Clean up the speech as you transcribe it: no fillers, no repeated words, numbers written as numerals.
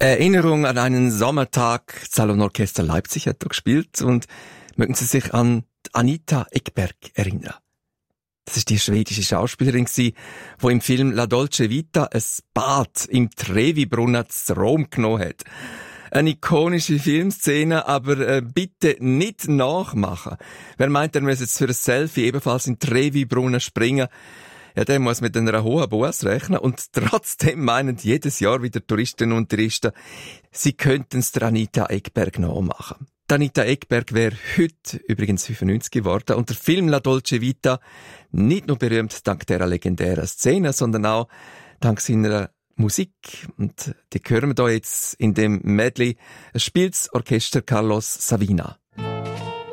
Erinnerung an einen Sommertag. Das Salonorchester Leipzig hat da gespielt und mögen Sie sich an Anita Ekberg erinnern? Das ist die schwedische Schauspielerin, die im Film La Dolce Vita ein Bad im Trevi-Brunnen zu Rom genommen hat. Eine ikonische Filmszene, aber bitte nicht nachmachen. Wer meint, er muss jetzt für ein Selfie ebenfalls in Trevi-Brunnen springen, ja, der muss mit einer hohen Busse rechnen und trotzdem meinen jedes Jahr wieder Touristinnen und Touristen, sie könnten es der Anita Ekberg nachmachen. Die Anita Ekberg wäre heute übrigens 95 geworden und der Film La Dolce Vita nicht nur berühmt dank dieser legendären Szene, sondern auch dank seiner Musik. Und die hören wir da jetzt in dem Medley. Es spielt das Orchester Carlos Savina.